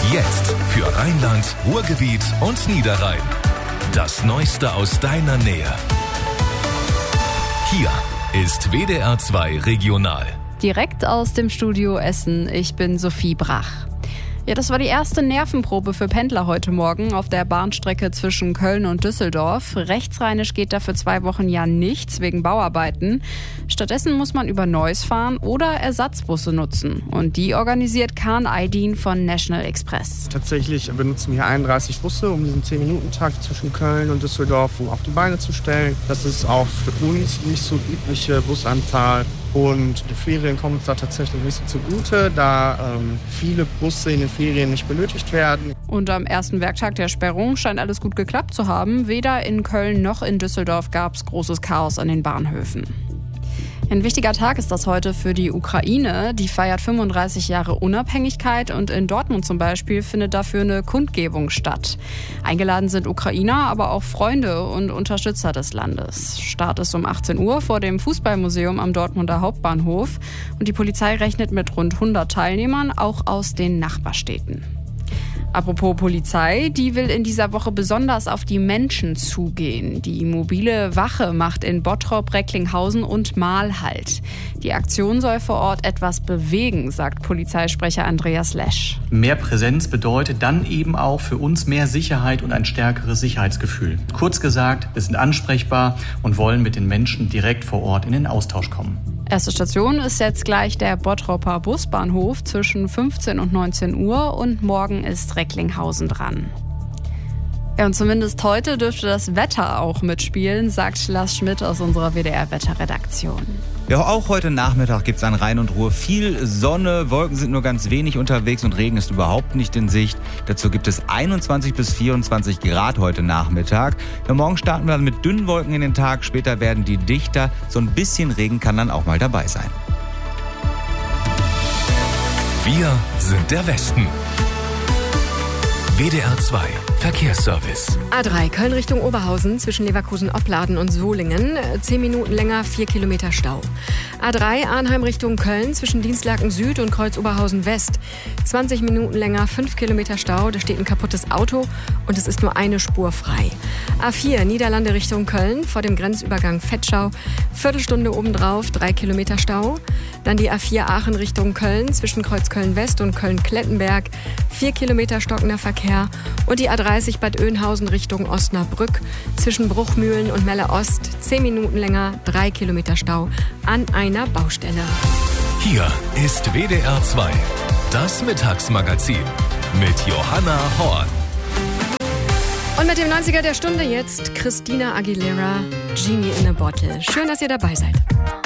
Jetzt für Rheinland, Ruhrgebiet und Niederrhein. Das Neueste aus deiner Nähe. Hier ist WDR 2 Regional. Direkt aus dem Studio Essen, ich bin Sophie Brach. Ja, das war die erste Nervenprobe für Pendler heute Morgen auf der Bahnstrecke zwischen Köln und Düsseldorf. Rechtsrheinisch geht da für 2 Wochen ja nichts wegen Bauarbeiten. Stattdessen muss man über Neuss fahren oder Ersatzbusse nutzen. Und die organisiert Kaan Aydin von National Express. Tatsächlich benutzen wir 31 Busse, um diesen 10-Minuten-Takt zwischen Köln und Düsseldorf auf die Beine zu stellen. Das ist auch für uns nicht so übliche Busanzahl. Und die Ferien kommen uns da tatsächlich nicht so zugute, da viele Busse in den Ferien nicht benötigt werden. Und am ersten Werktag der Sperrung scheint alles gut geklappt zu haben. Weder in Köln noch in Düsseldorf gab es großes Chaos an den Bahnhöfen. Ein wichtiger Tag ist das heute für die Ukraine. Die feiert 35 Jahre Unabhängigkeit und in Dortmund zum Beispiel findet dafür eine Kundgebung statt. Eingeladen sind Ukrainer, aber auch Freunde und Unterstützer des Landes. Start ist um 18 Uhr vor dem Fußballmuseum am Dortmunder Hauptbahnhof. Und die Polizei rechnet mit rund 100 Teilnehmern, auch aus den Nachbarstädten. Apropos Polizei, die will in dieser Woche besonders auf die Menschen zugehen. Die mobile Wache macht in Bottrop, Recklinghausen und Marl Halt. Die Aktion soll vor Ort etwas bewegen, sagt Polizeisprecher Andreas Lesch. Mehr Präsenz bedeutet dann eben auch für uns mehr Sicherheit und ein stärkeres Sicherheitsgefühl. Kurz gesagt, wir sind ansprechbar und wollen mit den Menschen direkt vor Ort in den Austausch kommen. Erste Station ist jetzt gleich der Bottroper Busbahnhof zwischen 15 und 19 Uhr und morgen ist Recklinghausen dran. Ja, und zumindest heute dürfte das Wetter auch mitspielen, sagt Lars Schmidt aus unserer WDR-Wetterredaktion. Ja, auch heute Nachmittag gibt es an Rhein und Ruhr viel Sonne, Wolken sind nur ganz wenig unterwegs und Regen ist überhaupt nicht in Sicht. Dazu gibt es 21 bis 24 Grad heute Nachmittag. Ja, morgen starten wir dann mit dünnen Wolken in den Tag, später werden die dichter. So ein bisschen Regen kann dann auch mal dabei sein. Wir sind der Westen. WDR 2 Verkehrsservice. A3 Köln Richtung Oberhausen zwischen Leverkusen-Opladen und Solingen. 10 Minuten länger, 4 Kilometer Stau. A3 Arnheim Richtung Köln zwischen Dienstlaken Süd und Kreuz Oberhausen West. 20 Minuten länger, 5 Kilometer Stau. Da steht ein kaputtes Auto und es ist nur eine Spur frei. A4 Niederlande Richtung Köln vor dem Grenzübergang Vetschau. Viertelstunde obendrauf, 3 Kilometer Stau. Dann die A4 Aachen Richtung Köln zwischen Kreuz Köln West und Köln-Klettenberg. 4 Kilometer stockender Verkehr. Und die A30 Bad Oeynhausen Richtung Osnabrück zwischen Bruchmühlen und Melle Ost 10 Minuten länger, 3 Kilometer Stau an einer Baustelle. Hier ist WDR 2, das Mittagsmagazin mit Johanna Horn. Und mit dem 90er der Stunde jetzt Christina Aguilera, Genie in a Bottle. Schön, dass ihr dabei seid.